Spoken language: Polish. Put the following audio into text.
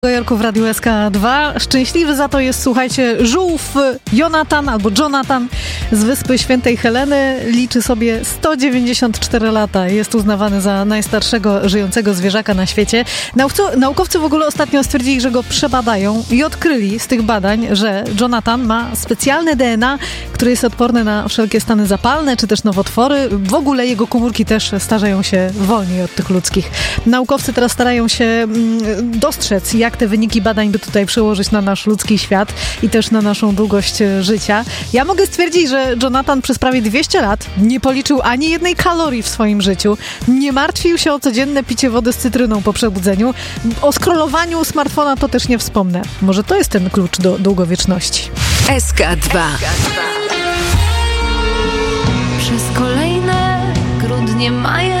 Jorku w Radiu SK2. Szczęśliwy za to jest, słuchajcie, żółw Jonathan albo Jonathan z Wyspy Świętej Heleny. Liczy sobie 194 lata. Jest uznawany za najstarszego żyjącego zwierzaka na świecie. Naukowcy w ogóle ostatnio stwierdzili, że go przebadają i odkryli z tych badań, że Jonathan ma specjalne DNA, które jest odporne na wszelkie stany zapalne czy też nowotwory. W ogóle jego komórki też starzeją się wolniej od tych ludzkich. Naukowcy teraz starają się dostrzec, jak te wyniki badań by tutaj przełożyć na nasz ludzki świat i też na naszą długość życia. Ja mogę stwierdzić, że Jonathan przez prawie 200 lat nie policzył ani jednej kalorii w swoim życiu, nie martwił się o codzienne picie wody z cytryną po przebudzeniu, o scrollowaniu smartfona to też nie wspomnę. Może to jest ten klucz do długowieczności. SK2. Przez kolejne grudnie, maje